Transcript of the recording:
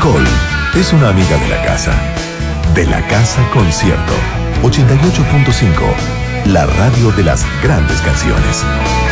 Caracol es una amiga de la casa. De la Casa Concierto 88.5, la radio de las grandes canciones.